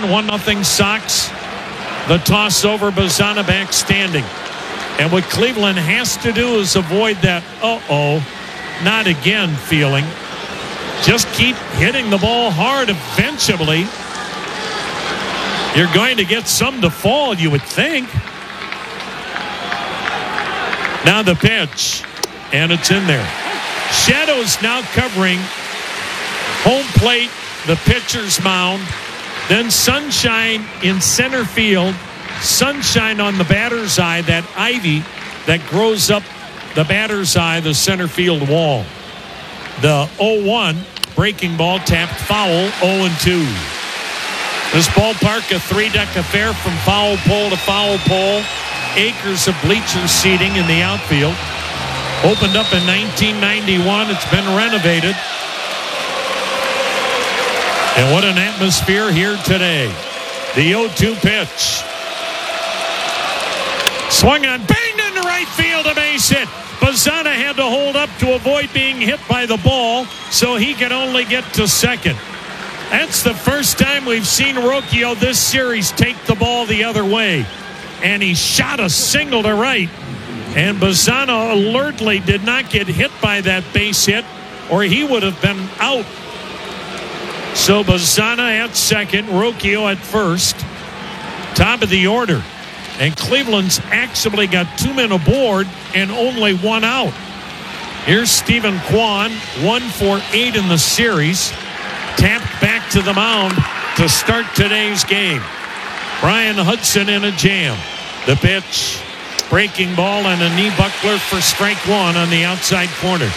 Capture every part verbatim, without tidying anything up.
one, one nothing Sox. The toss over, Bazzana back standing. And what Cleveland has to do is avoid that uh-oh, not again feeling. Just keep hitting the ball hard. Eventually, you're going to get some to fall, you would think. Now the pitch, and it's in there. Shadows now covering home plate, the pitcher's mound. Then sunshine in center field. Sunshine on the batter's eye, that ivy that grows up the batter's eye, the center field wall. The oh one breaking ball tapped foul, oh and two. This ballpark, a three-deck affair from foul pole to foul pole. Acres of bleacher seating in the outfield. Opened up in nineteen ninety-one. It's been renovated. And what an atmosphere here today. The oh two pitch. Swung on, banged into right field, a base hit. Bazzana had to hold up to avoid being hit by the ball, so he could only get to second. That's the first time we've seen Rocchio this series take the ball the other way. And he shot a single to right. And Bazzana alertly did not get hit by that base hit, or he would have been out. So Bazzana at second, Rocchio at first. Top of the order. And Cleveland's actually got two men aboard and only one out. Here's Stephen Kwan, one for eight in the series. Tapped back to the mound to start today's game. Brian Hudson in a jam. The pitch, breaking ball and a knee buckler for strike one on the outside corner.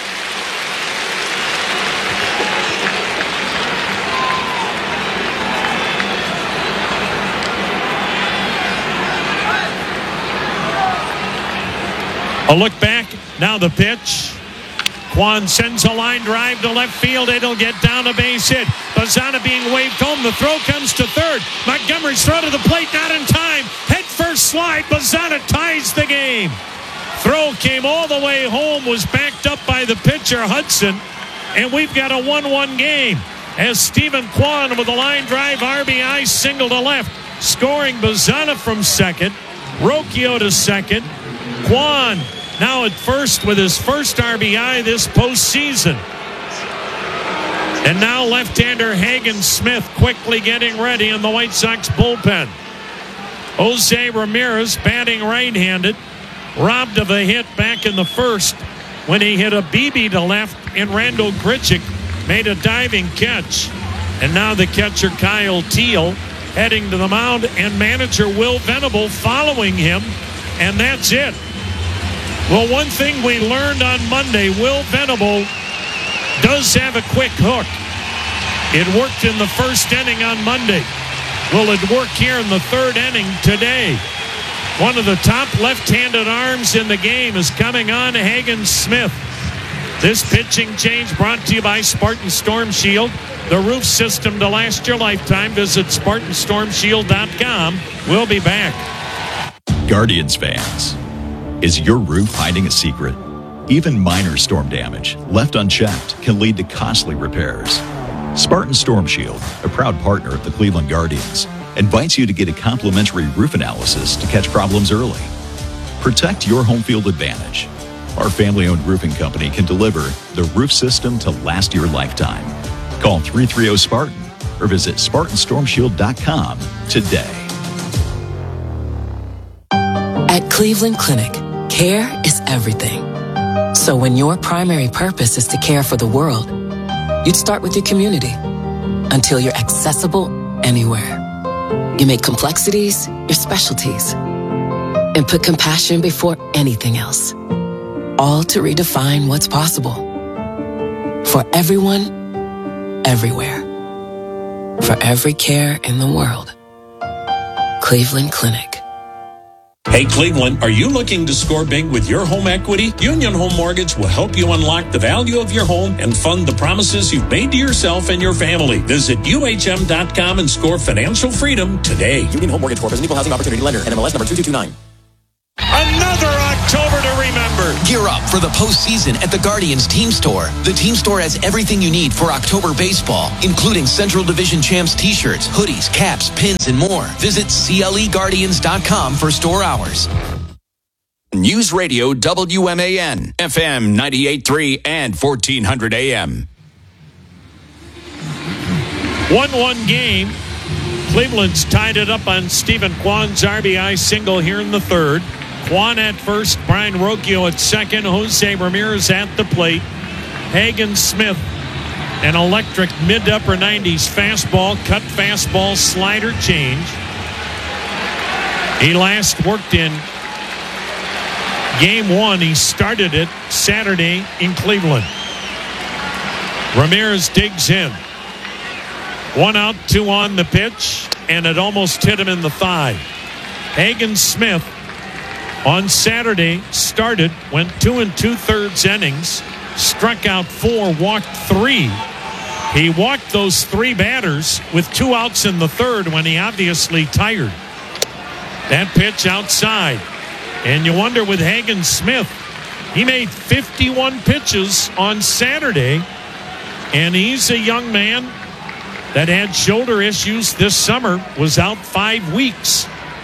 A look back, now the pitch. Kwan sends a line drive to left field. It'll get down a base hit. Bazzana being waved home. The throw comes to third. Montgomery's throw to the plate, not in time. Head first slide. Bazzana ties the game. Throw came all the way home, was backed up by the pitcher, Hudson. And we've got a one one game as Stephen Kwan with a line drive R B I single to left. Scoring Bazzana from second. Rocchio to second. Kwan now at first with his first R B I this postseason. And now left-hander Hagen Smith quickly getting ready in the White Sox bullpen. Jose Ramirez batting right-handed. Robbed of a hit back in the first when he hit a B B to left and Randall Grichuk made a diving catch. And now the catcher Kyle Teel heading to the mound and manager Will Venable following him. And that's it. Well, one thing we learned on Monday, Will Venable does have a quick hook. It worked in the first inning on Monday. Will it work here in the third inning today? One of the top left-handed arms in the game is coming on, Hagen Smith. This pitching change brought to you by Spartan Storm Shield. The roof system to last your lifetime. Visit Spartan Storm Shield dot com. We'll be back. Guardians fans, is your roof hiding a secret? Even minor storm damage left unchecked can lead to costly repairs. Spartan Storm Shield, a proud partner of the Cleveland Guardians, invites you to get a complimentary roof analysis to catch problems early. Protect your home field advantage. Our family-owned roofing company can deliver the roof system to last your lifetime. Call three three zero Spartan or visit Spartan Storm Shield dot com today. At Cleveland Clinic, care is everything. So when your primary purpose is to care for the world, you'd start with your community until you're accessible anywhere. You make complexities your specialties and put compassion before anything else, all to redefine what's possible. For everyone, everywhere. For every care in the world. Cleveland Clinic. Hey Cleveland, are you looking to score big with your home equity? Union Home Mortgage will help you unlock the value of your home and fund the promises you've made to yourself and your family. Visit U H M dot com and score financial freedom today. Union Home Mortgage Corp is an equal housing opportunity lender. N M L S number two two two nine. Another October to remember. September. Gear up for the postseason at the Guardians Team Store. The Team Store has everything you need for October baseball, including Central Division Champs t-shirts, hoodies, caps, pins, and more. Visit C L E Guardians dot com for store hours. News Radio W M A N, F M ninety-eight point three and fourteen hundred A M. one one game. Cleveland's tied it up on Stephen Kwan's R B I single here in the third. Kwan at first, Brian Rocchio at second, Jose Ramirez at the plate. Hagen Smith, an electric mid to upper nineties fastball, cut fastball, slider change. He last worked in game one. He started it Saturday in Cleveland. Ramirez digs in. One out, two on the pitch, and it almost hit him in the thigh. Hagen Smith on Saturday started, went two and two-thirds innings, struck out four, walked three. He walked those three batters with two outs in the third when he obviously tired. That pitch outside. And you wonder with Hagen Smith, he made fifty-one pitches on Saturday, and he's a young man that had shoulder issues this summer, was out five weeks.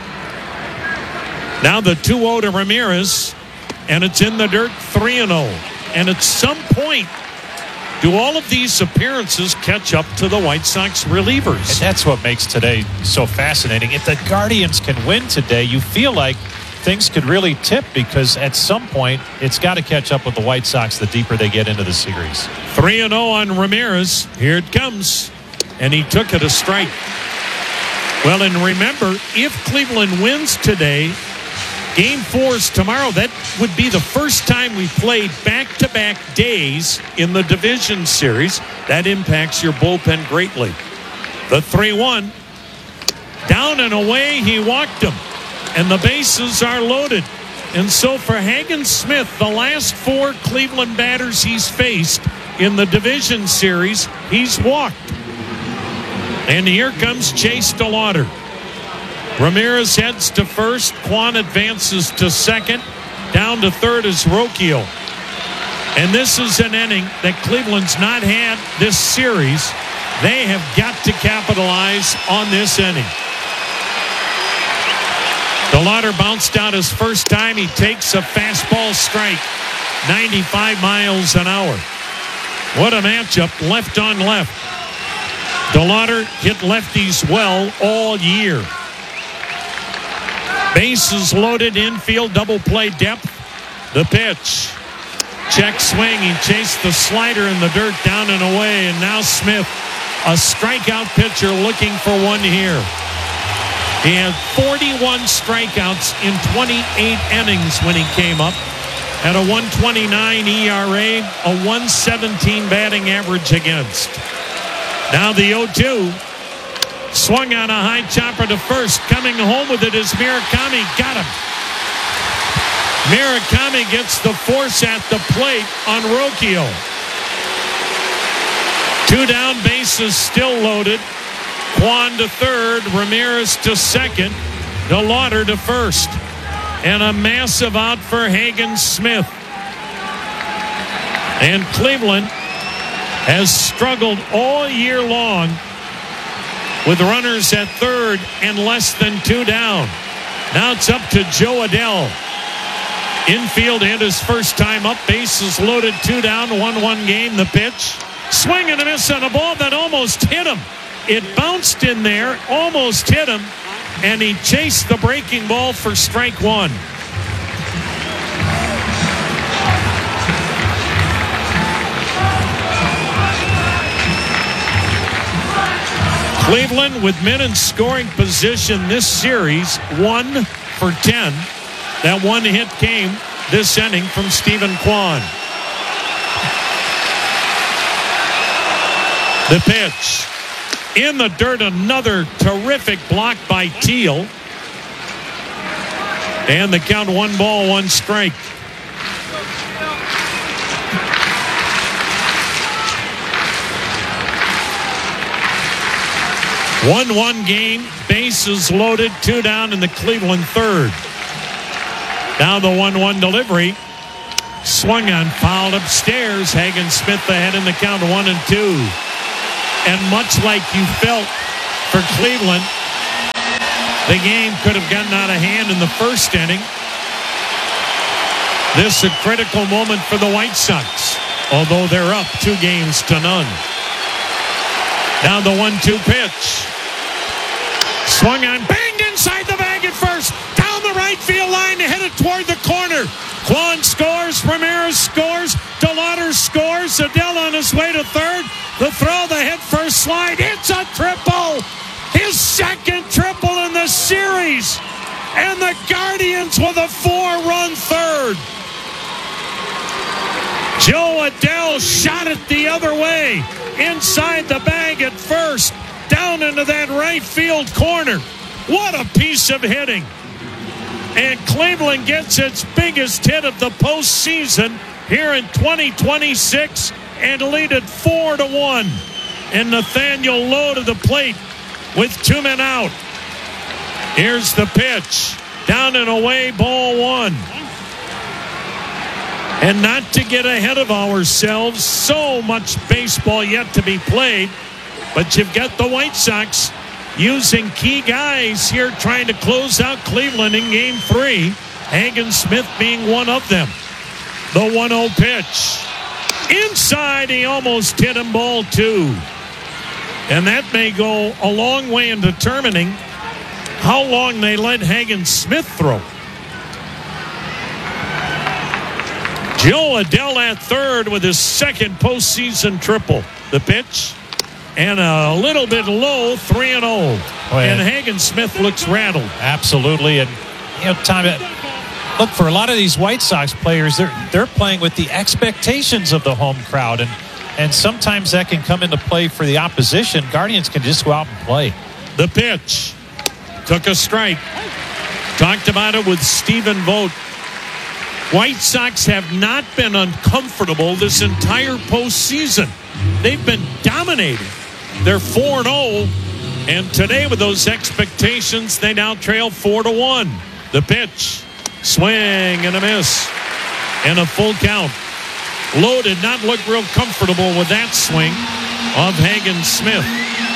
Now the two oh to Ramirez, and it's in the dirt, three and oh. And at some point, do all of these appearances catch up to the White Sox relievers? And that's what makes today so fascinating. If the Guardians can win today, you feel like things could really tip, because at some point, it's got to catch up with the White Sox the deeper they get into the series. three and oh on Ramirez. Here it comes. And he took it a strike. Well, and remember, if Cleveland wins today, game four is tomorrow. That would be the first time we played back-to-back days in the division series. That impacts your bullpen greatly. The three one. Down and away, he walked him. And the bases are loaded. And so for Hagen Smith, the last four Cleveland batters he's faced in the division series, he's walked. And here comes Chase DeLauder. Ramirez heads to first. Kwan advances to second. Down to third is Rocchio. And this is an inning that Cleveland's not had this series. They have got to capitalize on this inning. DeLauder bounced out his first time. He takes a fastball strike. ninety-five miles an hour. What a matchup, left on left. DeLauder hit lefties well all year. Bases loaded, infield, double play depth. The pitch. Check swing. He chased the slider in the dirt, down and away. And now Smith, a strikeout pitcher, looking for one here. He had forty-one strikeouts in twenty-eight innings when he came up. Had a one twenty-nine E R A, a one seventeen batting average against. Now the oh two. Swung on a high chopper to first. Coming home with it is Murakami. Got him. Murakami gets the force at the plate on Rocchio. Two down, bases still loaded. Kwan to third. Ramirez to second. DeLauder to first. And a massive out for Hagen Smith. And Cleveland has struggled all year long with runners at third and less than two down. Now it's up to Joe Adell. Infield hit his first time up. Bases loaded, two down, one one game. The pitch. Swing and a miss on a ball that almost hit him. It bounced in there, almost hit him, and he chased the breaking ball for strike one. Cleveland with men in scoring position this series, one for ten. That one hit came this inning from Stephen Kwan. The pitch. In the dirt, another terrific block by Teal. And the count, one ball, one strike. one one game, bases loaded, two down in the Cleveland third. Now the one one delivery. Swung on, fouled upstairs. Hagen Smith ahead in the count, one and two. And much like you felt for Cleveland, the game could have gotten out of hand in the first inning. This is a critical moment for the White Sox, although they're up two games to none. Now the one two pitch. Swung on, banged inside the bag at first. Down the right field line, headed toward the corner. Kwan scores, Ramirez scores, DeLauder scores, Adele on his way to third. The throw, the hit first slide, it's a triple! His second triple in the series! And the Guardians with a four-run third. Joe Adele shot it the other way, inside the bag at first, down into that right field corner. What a piece of hitting. And Cleveland gets its biggest hit of the postseason here in twenty twenty-six and lead it four to one. And Nathaniel Lowe to the plate with two men out. Here's the pitch. Down and away, ball one. And not to get ahead of ourselves, so much baseball yet to be played. But you've got the White Sox using key guys here trying to close out Cleveland in game three. Hagen Smith being one of them. The one oh pitch. Inside, he almost hit him, ball two. And that may go a long way in determining how long they let Hagen Smith throw. Joe Adele at third with his second postseason triple. The pitch. And a little bit low, three and oh. Oh, and Hagen Smith looks rattled. Absolutely. And, you know, Tom, look, for a lot of these White Sox players, they're they're playing with the expectations of the home crowd. And, and sometimes that can come into play for the opposition. Guardians can just go out and play. The pitch. Took a strike. Talked about it with Stephen Vogt. White Sox have not been uncomfortable this entire postseason. They've been dominating. They're four and oh, and today with those expectations, they now trail four to one. The pitch, swing and a miss, and a full count. Lowe did not look real comfortable with that swing of Hagen Smith.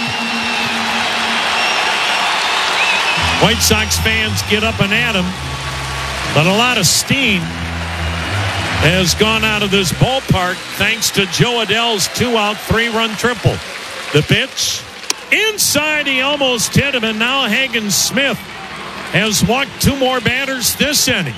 White Sox fans get up and at him, but a lot of steam has gone out of this ballpark thanks to Joe Adele's two-out, three-run triple. The pitch. Inside, he almost hit him, and now Hagen Smith has walked two more batters this inning.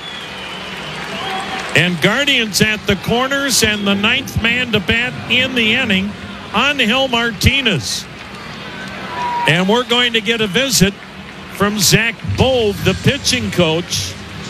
And Guardians at the corners, and the ninth man to bat in the inning, Angel Martinez. And we're going to get a visit from Zach Bove, the pitching coach.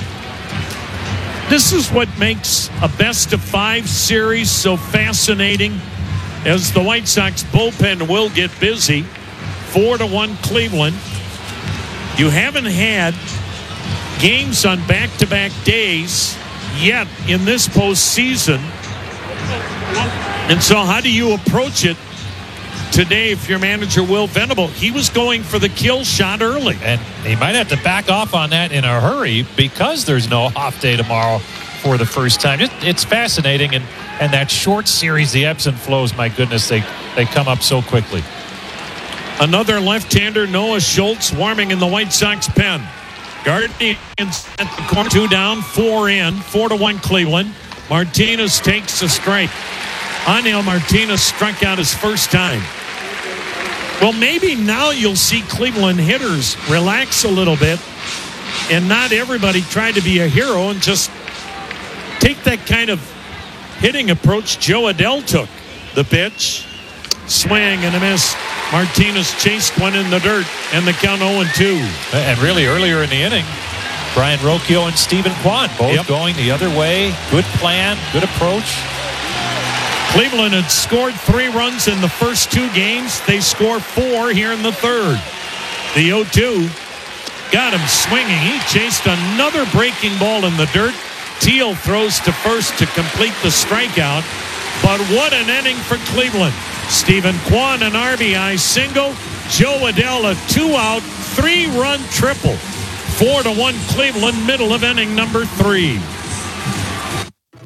This is what makes a best-of-five series so fascinating, as the White Sox bullpen will get busy. Four to one Cleveland. You haven't had games on back-to-back days yet in this postseason. And so how do you approach it today if your manager Will Venable? He was going for the kill shot early. And he might have to back off on that in a hurry because there's no off day tomorrow for the first time. It, it's fascinating. And, and that short series, the ebbs and flows, my goodness, they, they come up so quickly. Another left-hander, Noah Schultz, warming in the White Sox pen. Guardians at the corner, two down, four in, four to one Cleveland. Martinez takes a strike. Angel Martinez struck out his first time. Well, maybe now you'll see Cleveland hitters relax a little bit and not everybody try to be a hero and just take that kind of hitting approach Joe Adele took. The pitch, swing and a miss. Martinez chased one in the dirt, and the count oh and two. And really earlier in the inning, Brian Rocchio and Stephen Kwan both yep. going the other way. Good plan, good approach. Cleveland had scored three runs in the first two games. They score four here in the third. The oh two got him swinging. He chased another breaking ball in the dirt. Teal throws to first to complete the strikeout. But what an inning for Cleveland. Stephen Kwan, an R B I single. Joe Adele, a two-out, three-run triple. Four to one Cleveland, middle of inning number three.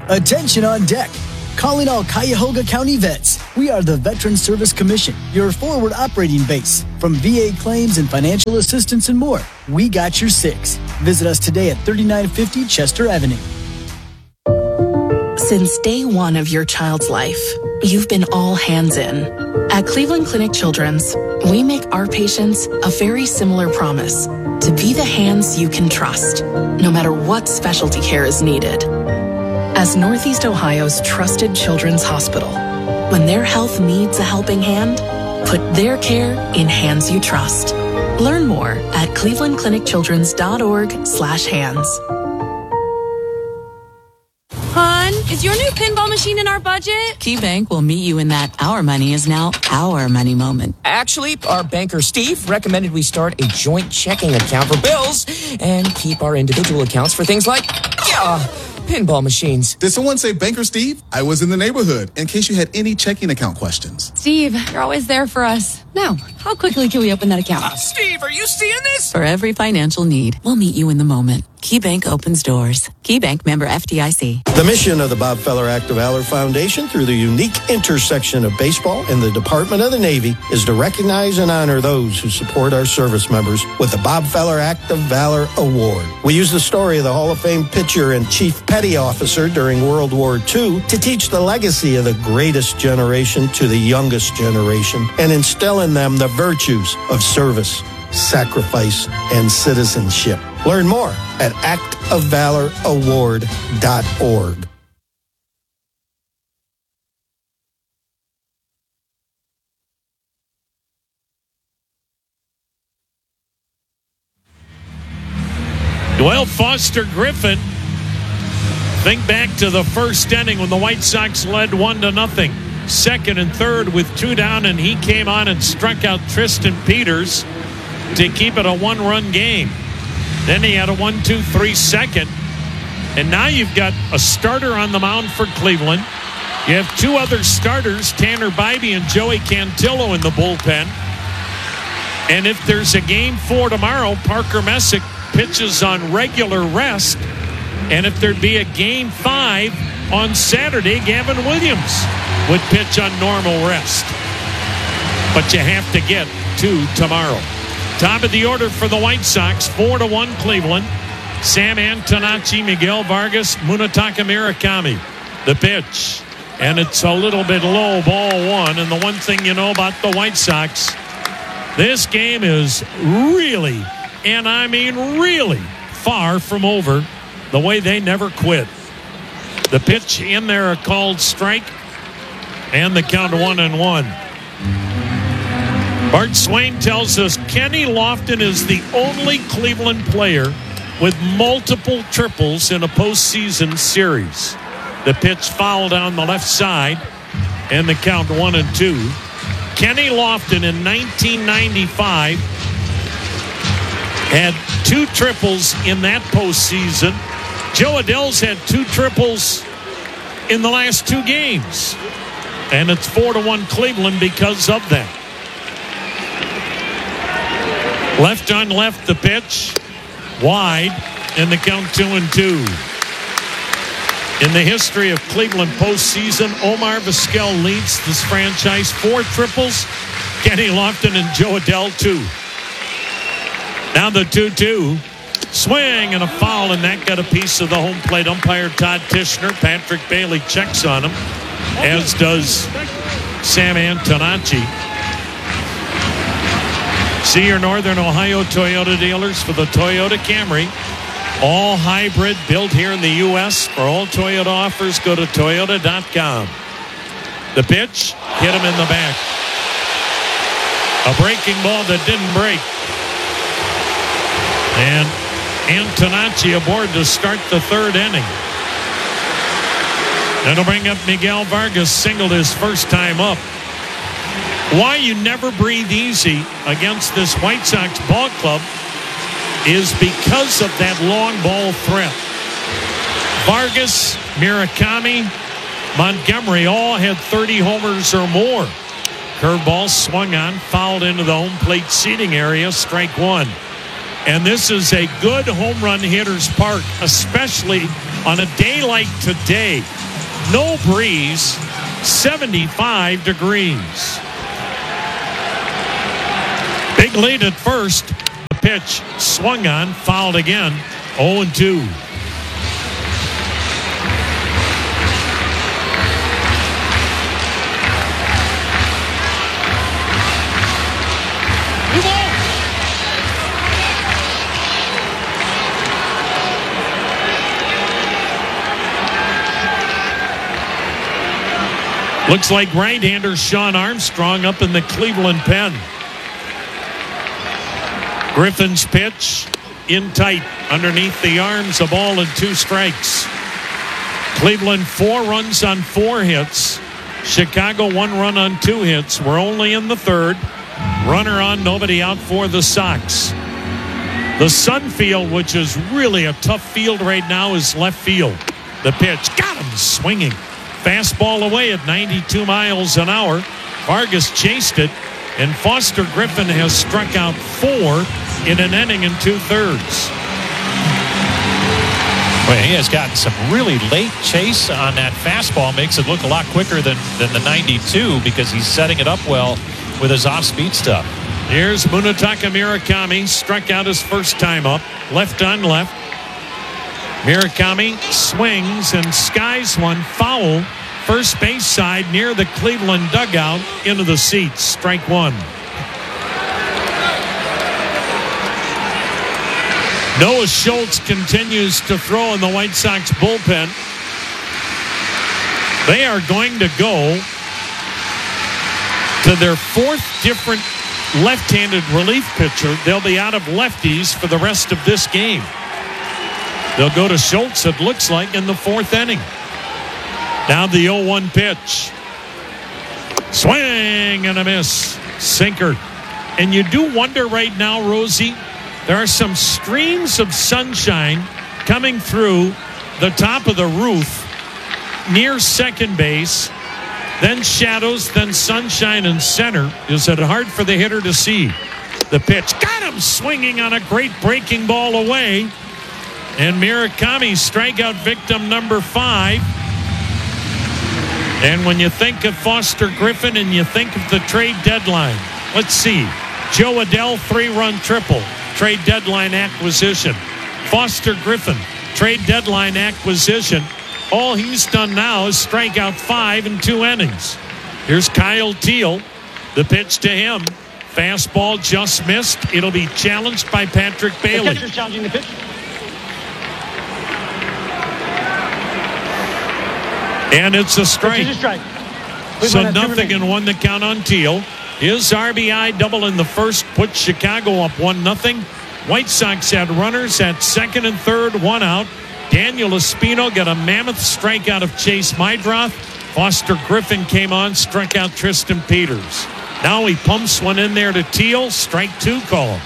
Attention on deck. Calling all Cuyahoga County vets. We are the Veterans Service Commission, your forward operating base. From V A claims and financial assistance and more, we got your six. Visit us today at thirty-nine fifty Chester Avenue. Since day one of your child's life, you've been all hands in. At Cleveland Clinic Children's, we make our patients a very similar promise: to be the hands you can trust, no matter what specialty care is needed. As Northeast Ohio's trusted children's hospital, when their health needs a helping hand, put their care in hands you trust. Learn more at cleveland clinic children's dot org slash hands. Hon, is your new pinball machine in our budget? KeyBank will meet you in that our money is now our money moment. Actually, our banker Steve recommended we start a joint checking account for bills and keep our individual accounts for things like, yeah, pinball machines. Did someone say Banker Steve? I was in the neighborhood in case you had any checking account questions. Steve, you're always there for us. Now, how quickly can we open that account? Uh, Steve, are you seeing this? For every financial need, we'll meet you in the moment. KeyBank opens doors. KeyBank, member F D I C. The mission of the Bob Feller Act of Valor Foundation, through the unique intersection of baseball and the Department of the Navy, is to recognize and honor those who support our service members with the Bob Feller Act of Valor Award. We use the story of the Hall of Fame pitcher and Chief Petty Officer during World War Two to teach the legacy of the greatest generation to the youngest generation and instill in them the virtues of service, sacrifice, and citizenship. Learn more at act of valor award dot org. Well, Foster Griffin, think back to the first inning when the White Sox led one to nothing. Second and third with two down, and he came on and struck out Tristan Peters to keep it a one-run game. Then he had a one two three second, and now you've got a starter on the mound for Cleveland. You have two other starters, Tanner Bybee and Joey Cantillo, in the bullpen. And if there's a game four tomorrow, Parker Messick pitches on regular rest. And if there'd be a game five on Saturday, Gavin Williams would pitch on normal rest. But you have to get to tomorrow. Top of the order for the White Sox, four to one Cleveland. Sam Antonacci, Miguel Vargas, Munetaka Murakami. The pitch. And it's a little bit low, ball one. And the one thing you know about the White Sox, this game is really, and I mean really, far from over. The way they never quit. The pitch in there, a called strike, and the count one and one. Bart Swain tells us Kenny Lofton is the only Cleveland player with multiple triples in a postseason series. The pitch fouled on the left side, and the count one and two. Kenny Lofton in nineteen ninety-five had two triples in that postseason. Joe Adell's had two triples in the last two games. And it's four to one Cleveland because of that. Left on left, the pitch. Wide, and the count two and two. In the history of Cleveland postseason, Omar Vizquel leads this franchise. Four triples. Kenny Lofton and Joe Adell, two. Now the two two. Swing and a foul, and that got a piece of the home plate umpire, Todd Tishner. Patrick Bailey checks on him, as does Sam Antonacci. See your Northern Ohio Toyota dealers for the Toyota Camry. All hybrid, built here in the U S For all Toyota offers, go to toyota dot com. The pitch hit him in the back. A breaking ball that didn't break. And Antonacci aboard to start the third inning. That'll bring up Miguel Vargas, singled his first time up. Why you never breathe easy against this White Sox ball club is because of that long ball threat. Vargas, Murakami, Montgomery all had thirty homers or more. Curveball swung on, fouled into the home plate seating area, strike one. And this is a good home run hitter's park, especially on a day like today. No breeze, seventy-five degrees. Big lead at first. The pitch swung on, fouled again, oh and two. Looks like right-hander Sean Armstrong up in the Cleveland pen. Griffin's pitch in tight underneath the arms, a ball and two strikes. Cleveland four runs on four hits. Chicago one run on two hits. We're only in the third. Runner on, nobody out for the Sox. The Sun field, which is really a tough field right now, is left field. The pitch got him swinging. Fastball away at ninety-two miles an hour. Vargas chased it, and Foster Griffin has struck out four in an inning and two-thirds. Well, he has gotten some really late chase on that fastball. Makes it look a lot quicker than, than the ninety-two because he's setting it up well with his off-speed stuff. Here's Munetaka Murakami. Struck out his first time up. Left on left. Murakami swings and skies one foul. First base side near the Cleveland dugout into the seats. Strike one. Noah Schultz continues to throw in the White Sox bullpen. They are going to go to their fourth different left-handed relief pitcher. They'll be out of lefties for the rest of this game. They'll go to Schultz, it looks like, in the fourth inning. Now the oh one pitch. Swing and a miss. Sinker. And you do wonder right now, Rosie, there are some streams of sunshine coming through the top of the roof near second base, then shadows, then sunshine in center. Is it hard for the hitter to see? The pitch got him swinging on a great breaking ball away. And Murakami, strikeout victim number five. And when you think of Foster Griffin and you think of the trade deadline, let's see. Joe Adell, three-run triple, trade deadline acquisition. Foster Griffin, trade deadline acquisition. All he's done now is strike out five in two innings. Here's Kyle Teal. The pitch to him. Fastball just missed. It'll be challenged by Patrick Bailey. The catcher's challenging the pitch. And it's a strike. It's a strike. So nothing and one to count on Teal. His R B I double in the first puts Chicago up one nothing. White Sox had runners at second and third, one out. Daniel Espino got a mammoth strikeout of Chase Mydroth. Foster Griffin came on, struck out Tristan Peters. Now he pumps one in there to Teal. Strike two call.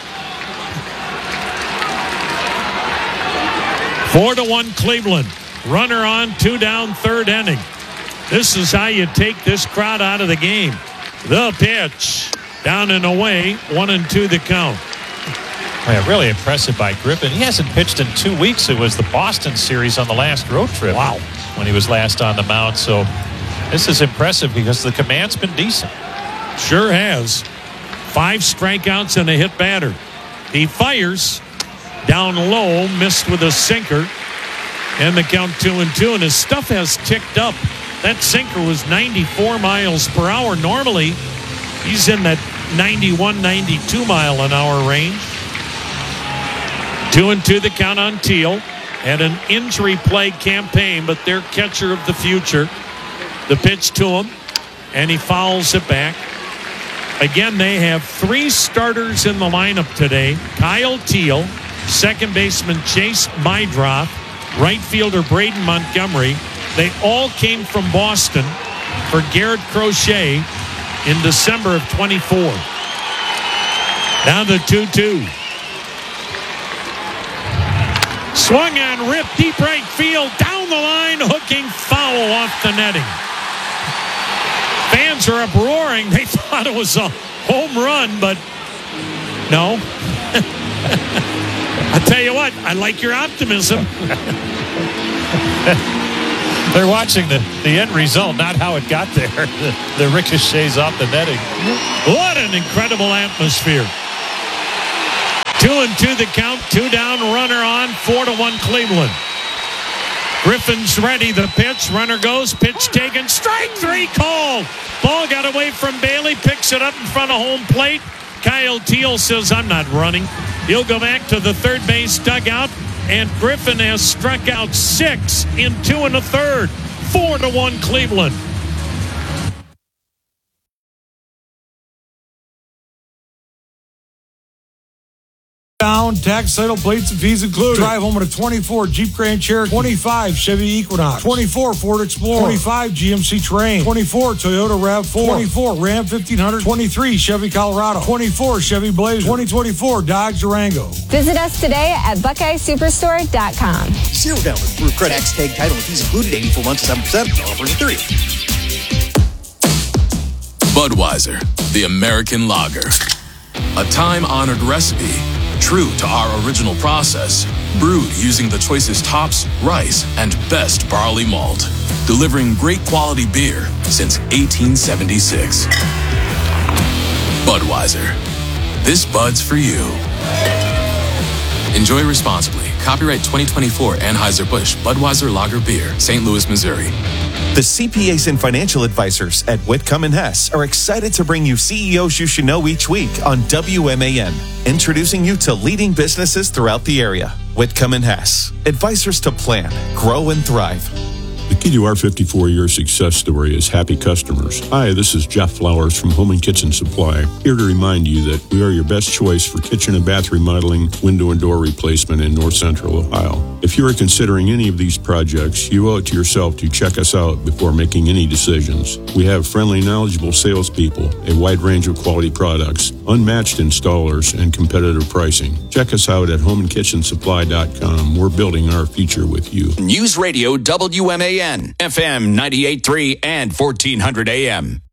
Four to one Cleveland. Runner on, two down, third inning. This is how you take this crowd out of the game. The pitch. Down and away, one and two the count. Yeah, really impressive by Griffin. He hasn't pitched in two weeks. It was the Boston series on the last road trip. Wow. When he was last on the mound. So this is impressive because the command's been decent. Sure has. Five strikeouts and a hit batter. He fires down low, missed with a sinker. And the count two and two. And his stuff has ticked up. That sinker was ninety-four miles per hour. Normally, he's in that ninety-one, ninety-two mile an hour range. Two and two the count on Teal. Had an injury plague campaign, but their catcher of the future. The pitch to him, and he fouls it back. Again, they have three starters in the lineup today. Kyle Teal, second baseman Chase Mydroth, right fielder Braden Montgomery. They all came from Boston for Garrett Crochet in December of twenty-four. Now the two two. Swung on, rip, deep right field, down the line, hooking foul off the netting. Fans are uproaring. They thought it was a home run, but no. I tell you what, I like your optimism. They're watching the, the end result, not how it got there. The, the ricochets off the netting. What an incredible atmosphere. Two and two the count, two down, runner on, four to one Cleveland. Griffin's ready, the pitch, runner goes, pitch taken, strike three called. Ball got away from Bailey, picks it up in front of home plate. Kyle Teal says, I'm not running. He'll go back to the third base dugout, and Griffin has struck out six in two and a third. Four to one Cleveland. Down, tax, title, plates, and fees included. Drive home with a twenty-four Jeep Grand Cherokee, twenty-five Chevy Equinox, twenty-four Ford Explorer, twenty-five G M C Terrain, twenty-four Toyota RAV four, twenty-four Ram fifteen hundred, twenty-three Chevy Colorado, twenty-four Chevy Blazer, twenty twenty-four Dodge Durango. Visit us today at Buckeye Superstore dot com. Zero down with Proof Credit X tag title and fees included, eighty-four months at seven percent, offers at thirty. Budweiser, the American lager. A time-honored recipe, true to our original process, brewed using the choicest hops, rice, and best barley malt, delivering great quality beer since eighteen seventy-six. Budweiser. This Bud's for you. Enjoy responsibly. Copyright twenty twenty-four Anheuser-Busch Budweiser Lager Beer, Saint Louis, Missouri. The C P As and financial advisors at Whitcomb and Hess are excited to bring you C E Os you should know each week on W M A N, introducing you to leading businesses throughout the area. Whitcomb and Hess, advisors to plan, grow, and thrive. The key to our fifty-four-year success story is happy customers. Hi, this is Jeff Flowers from Home and Kitchen Supply, here to remind you that we are your best choice for kitchen and bath remodeling, window and door replacement in North Central Ohio. If you are considering any of these projects, you owe it to yourself to check us out before making any decisions. We have friendly, knowledgeable salespeople, a wide range of quality products, unmatched installers, and competitive pricing. Check us out at home and kitchen supply dot com. We're building our future with you. News Radio W M A N, F M ninety-eight point three and fourteen hundred A M.